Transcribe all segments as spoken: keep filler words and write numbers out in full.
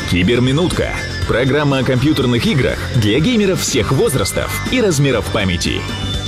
Киберминутка. Программа о компьютерных играх для геймеров всех возрастов и размеров памяти.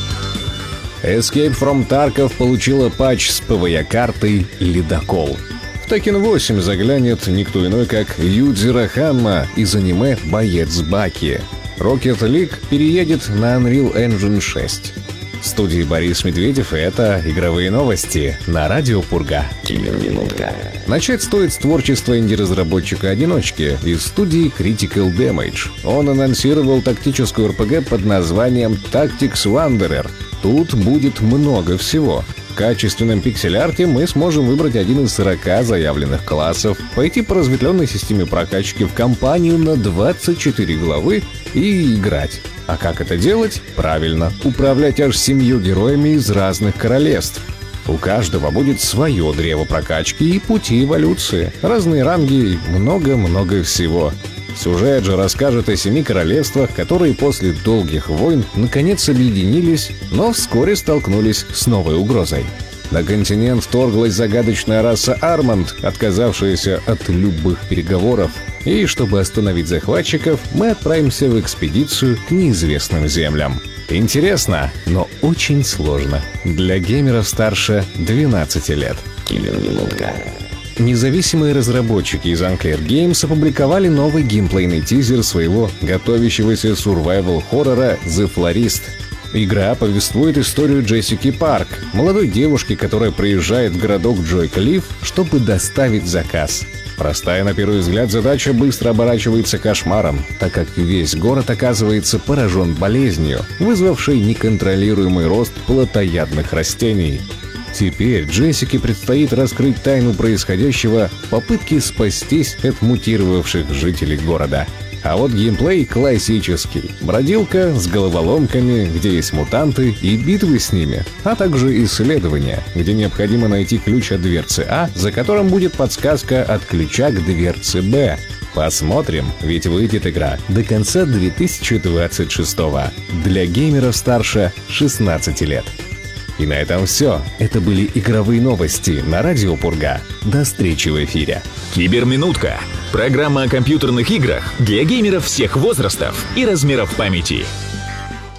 Escape from Tarkov получила патч с ПВЕ-картой «Ледокол». В Tekken восемь заглянет никто иной, как Юдзиро Ханма из аниме «Боец Баки». Rocket League переедет на Unreal Engine шесть. В студии Борис Медведев, и это игровые новости на Радио Пурга. Киберминутка. Начать стоит с творчества инди-разработчика-одиночки из студии Critical Damage. Он анонсировал тактическую эр пи джи под названием Tactics Wanderer. Тут будет много всего. В качественном пиксель-арте мы сможем выбрать один из сорока заявленных классов, пойти по разветвленной системе прокачки в кампанию на двадцать четыре главы и играть. А как это делать? Правильно, управлять аж семью героями из разных королевств. У каждого будет свое древо прокачки и пути эволюции, разные ранги и много-много всего. Сюжет же расскажет о семи королевствах, которые после долгих войн наконец объединились, но вскоре столкнулись с новой угрозой. На континент вторглась загадочная раса Арманд, отказавшаяся от любых переговоров. И чтобы остановить захватчиков, мы отправимся в экспедицию к неизвестным землям. Интересно, но очень сложно. Для геймеров старше двенадцати лет. Киберминутка. Независимые разработчики из Unclear Games опубликовали новый геймплейный тизер своего готовящегося survival-хоррора The Florist. Игра повествует историю Джессики Парк, молодой девушки, которая приезжает в городок Джой-Клифф, чтобы доставить заказ. Простая на первый взгляд задача быстро оборачивается кошмаром, так как весь город оказывается поражен болезнью, вызвавшей неконтролируемый рост плотоядных растений. Теперь Джессике предстоит раскрыть тайну происходящего в попытке спастись от мутировавших жителей города. А вот геймплей классический. Бродилка с головоломками, где есть мутанты и битвы с ними, а также исследования, где необходимо найти ключ от дверцы А, за которым будет подсказка от ключа к дверце Б. Посмотрим, ведь выйдет игра до конца две тысячи двадцать шестого для геймеров старше шестнадцати лет. И на этом все. Это были игровые новости на Радио Пурга. До встречи в эфире. Киберминутка. Программа о компьютерных играх для геймеров всех возрастов и размеров памяти.